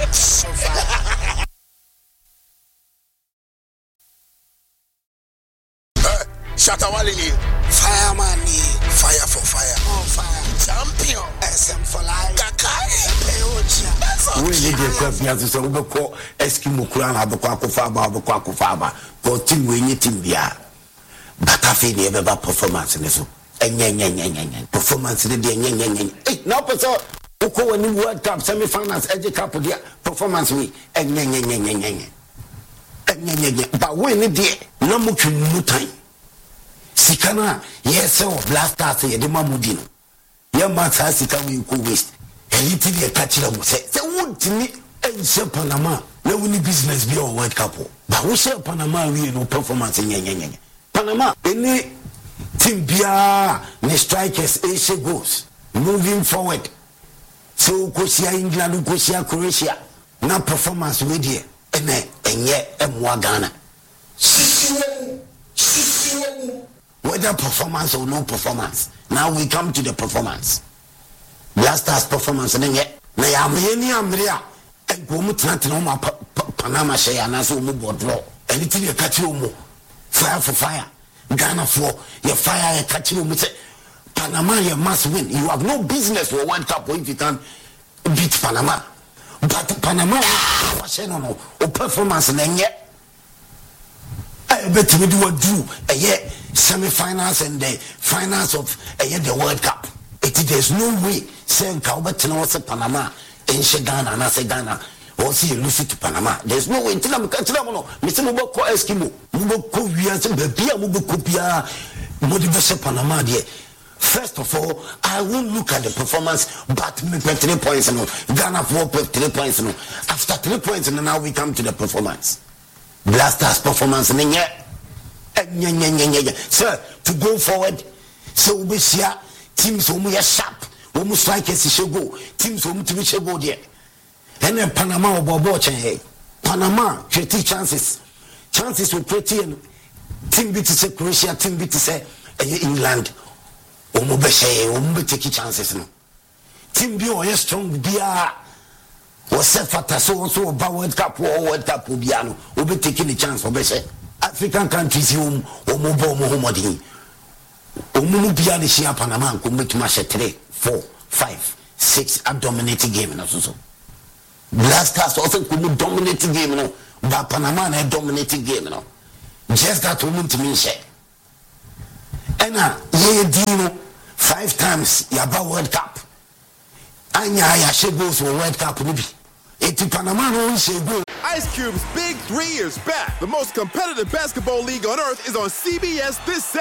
Shatawali, fireman, fire for fire, on fire, champion, SM for life, Kakai, we need to come here to say, Ubako, Eskimo Kuran, Abako Faba, continue anything there. But I feel never about performance in this. Performance in the day, now, person, Uko and New World Cup, semi finals, edge cup, performance me, but when it did, no more time. Sikana, yes, so blasters, the Mamudino. Your master Sika will go waste. A little catch them say, would to me, and say Panama, no only business be a World Cup. But we say Panama, we no performance in Yang. Panama, any team Bia, the strikers, Asia goes, moving forward. So, Kosia, England, Kosia, Croatia, now performance with you, and yet, and Ghana. Whether performance or no performance. Now we come to the performance. Blasters performance and yet na ya amria and go mutant no ma Panama share and as we board draw. And it will catch you fire for fire. Ghana for your fire catch you Panama you must win. You have no business for World Cup if you can beat Panama. But Panama no performance and yet I bet we do semi-finals and the finals of the World Cup. There's no way saying Panama in Ghana and I say Ghana or see you lose it to Panama. There's no way until I'm Mr. Muboko Eskimo, Muboko Bia Mubukupia motivation Panama there. First of all, I won't look at the performance, but me 3 points Ghana 3 points After 3 points now we come to the performance. Blasters performance and yet. Sir, to go forward, so we see teams who are sharp, almost like as should go, teams who should go there. And then Panama or Bobo, Panama, create chances will pretty and team beat to say Croatia, team beat to say England, or Mobeshe, take chances. No. Team be or strong be was set for so about World Cup or World Cup will be taking the chance for Beshe. African countries home or mobile Mohammadi. Omubia the Shia Panama could make match 3, 4, 5, 6 a dominating game and also. Blasters also could dominate the game, but Panama a dominating game, Just that woman to me say. And Dino 5 times Yaba World Cup. Anya she goes for World Cup maybe. Panama no she go. Ice Cube's Big 3 is back. The most competitive basketball league on earth is on CBS this Saturday.